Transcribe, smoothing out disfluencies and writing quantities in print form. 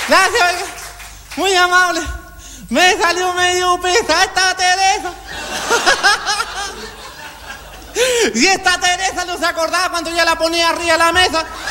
Gracias, oiga. Muy amable. Me salió medio pesa esta Teresa. Y esta Teresa no se acordaba cuando ya la ponía arriba de la mesa.